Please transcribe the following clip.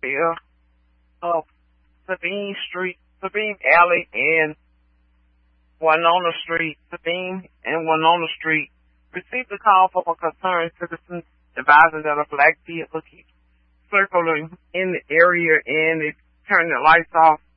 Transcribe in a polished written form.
area of Sabine Alley and Winona Street, Sabine and Winona Street, received a call from a concerned citizen advising that a black vehicle keeps circling in the area and it turned the lights off